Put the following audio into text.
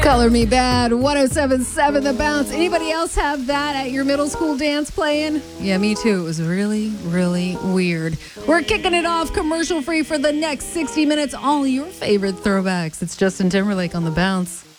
Color Me Bad, 107.7 The Bounce. Anybody else have that at your middle school dance playing? Yeah, me too. It was really, really weird. We're kicking it off commercial free for the next 60 minutes. All your favorite throwbacks. It's Justin Timberlake on The Bounce.